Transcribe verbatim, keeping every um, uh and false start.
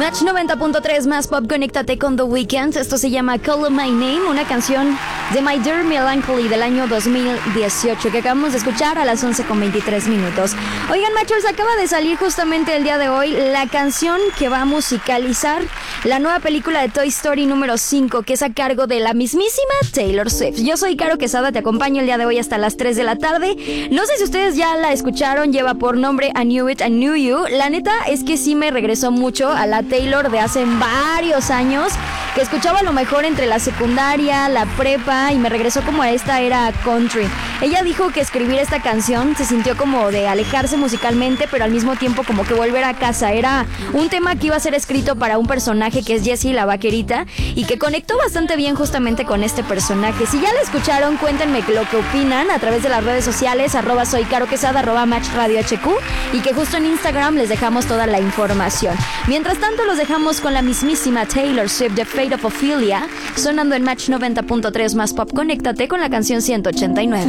Match noventa punto tres más pop, conéctate con The Weeknd. Esto se llama Call My Name, una canción de My Dear Melancholy del año dos mil dieciocho que acabamos de escuchar a las once con veintitrés minutos. Oigan, machos, acaba de salir justamente el día de hoy la canción que va a musicalizar la nueva película de Toy Story número cinco, que es a cargo de la mismísima Taylor Swift. Yo soy Caro Quesada, te acompaño el día de hoy hasta las tres de la tarde. No sé si ustedes ya la escucharon, lleva por nombre I Knew It, I Knew You. La neta es que sí me regresó mucho a la Taylor de hace varios años, que escuchaba a lo mejor entre la secundaria, la prepa, y me regresó como a esta era country. Ella dijo que escribir esta canción se sintió como de alejarse musicalmente, pero al mismo tiempo como que volver a casa. Era un tema que iba a ser escrito para un personaje que es Jessie la vaquerita, y que conectó bastante bien justamente con este personaje. Si ya la escucharon, cuéntenme lo que opinan a través de las redes sociales, arroba soy Caro Quesada, arroba Match Radio H Q, y que justo en Instagram les dejamos toda la información. Mientras tanto, los dejamos con la mismísima Taylor Swift, The Fate of Ophelia, sonando en Match noventa punto tres más pop. Conéctate con la canción ciento ochenta y nueve.